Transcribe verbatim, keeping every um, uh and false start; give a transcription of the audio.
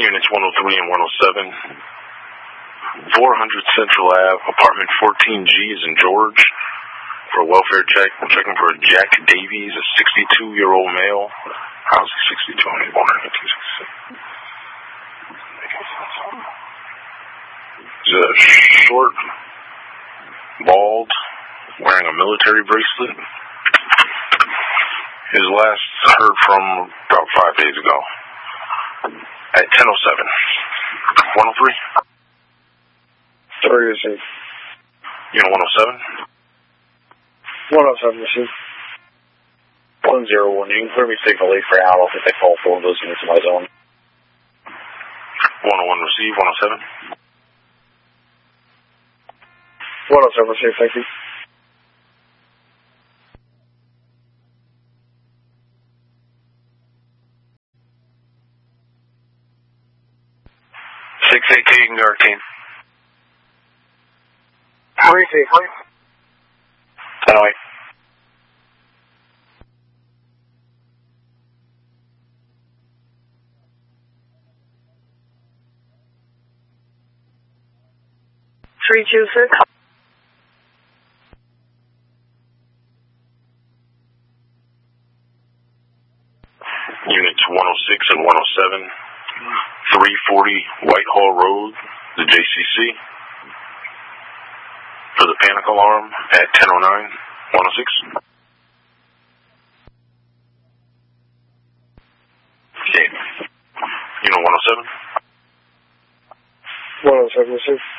Units one oh three and one oh seven. four hundred Central Avenue, apartment fourteen G is in George. For a welfare check, we're checking for a Jack Davies, a sixty-two-year-old male. How's he sixty-two? I mean, born in nineteen sixty-six. He's a short, bald, wearing a military bracelet. His last heard from about five days ago at ten oh seven. one oh three? Sorry, receive. Unit one oh seven? one oh seven, receive. one oh one, you can clear me signal eight for now. I'll think they call four of those units in my zone. one oh one, receive. one oh seven? one oh seven, receive, thank you. six eighty-two, you can go Arcane. Receive, please. ten oh eight. three two six. Units one oh six and one oh seven. three forty Whitehall Road, the J C C. For the panic alarm at ten oh nine, one oh six. Okay. Unit one oh seven. one oh seven, receive.